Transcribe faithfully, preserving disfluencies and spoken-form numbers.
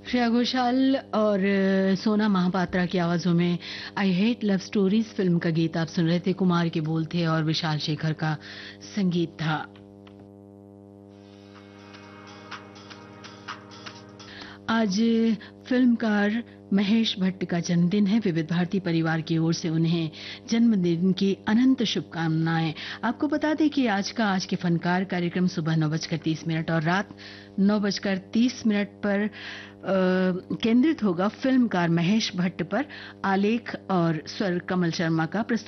श्रेया घोषाल और अ, सोना महापात्रा की आवाजों में I hate love stories film का गीत आप सुन रहे थे। कुमार के बोल थे और विशाल शेखर का संगीत था। आज फिल्मकार महेश भट्ट का जन्मदिन है। विविध भारती परिवार की ओर से उन्हें जन्मदिन की अनंत शुभकामनाएं। आपको बता दें कि आज का आज के फनकार कार्यक्रम सुबह नौ बजकर तीस मिनट और रात नौ बजकर तीस मिनट पर अ, केंद्रित होगा फिल्मकार महेश भट्ट पर। आलेख और स्वर कमल शर्मा का प्रस्तुत